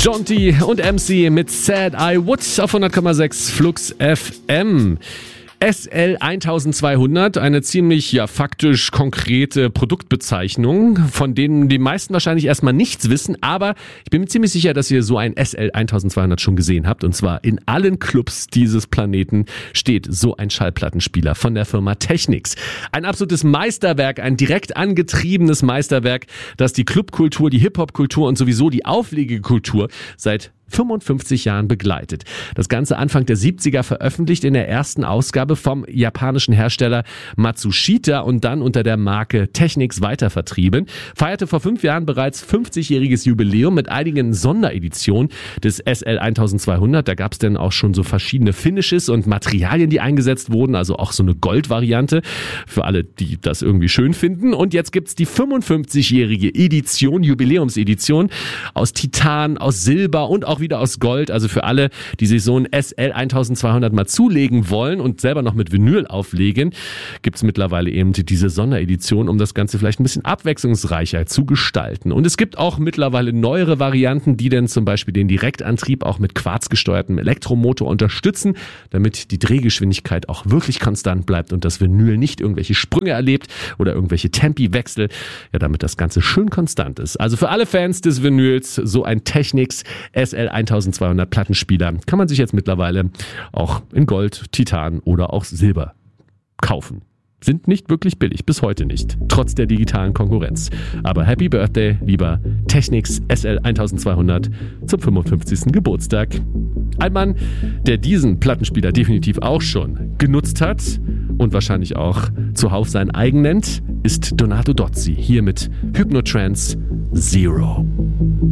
Jonty und MC mit Sad I Would auf 100,6 Flux FM. SL 1200, eine ziemlich faktisch konkrete Produktbezeichnung, von denen die meisten wahrscheinlich erstmal nichts wissen, aber ich bin mir ziemlich sicher, dass ihr so ein SL 1200 schon gesehen habt, und zwar in allen Clubs dieses Planeten steht so ein Schallplattenspieler von der Firma Technics. Ein absolutes Meisterwerk, ein direkt angetriebenes Meisterwerk, das die Clubkultur, die Hip-Hop-Kultur und sowieso die Auflegekultur seit 55 Jahren begleitet. Das Ganze Anfang der 70er veröffentlicht in der ersten Ausgabe vom japanischen Hersteller Matsushita und dann unter der Marke Technics weitervertrieben. Feierte vor 5 Jahren bereits 50-jähriges Jubiläum mit einigen Sondereditionen des SL 1200. Da gab es dann auch schon so verschiedene Finishes und Materialien, die eingesetzt wurden, also auch so eine Goldvariante für alle, die das irgendwie schön finden. Und jetzt gibt's die 55-jährige Edition, Jubiläumsedition aus Titan, aus Silber und auch wieder aus Gold, also für alle, die sich so ein SL 1200 mal zulegen wollen und selber noch mit Vinyl auflegen, gibt es mittlerweile eben diese Sonderedition, um das Ganze vielleicht ein bisschen abwechslungsreicher zu gestalten. Und es gibt auch mittlerweile neuere Varianten, die dann zum Beispiel den Direktantrieb auch mit quarzgesteuertem Elektromotor unterstützen, damit die Drehgeschwindigkeit auch wirklich konstant bleibt und das Vinyl nicht irgendwelche Sprünge erlebt oder irgendwelche Tempiwechsel, damit das Ganze schön konstant ist. Also für alle Fans des Vinyls so ein Technics SL 1200 Plattenspieler kann man sich jetzt mittlerweile auch in Gold, Titan oder auch Silber kaufen. Sind nicht wirklich billig, bis heute nicht, trotz der digitalen Konkurrenz. Aber Happy Birthday, lieber Technics SL 1200 zum 55. Geburtstag. Ein Mann, der diesen Plattenspieler definitiv auch schon genutzt hat und wahrscheinlich auch zuhauf sein eigen nennt, ist Donato Dozzi, hier mit Hypnotrance Zero.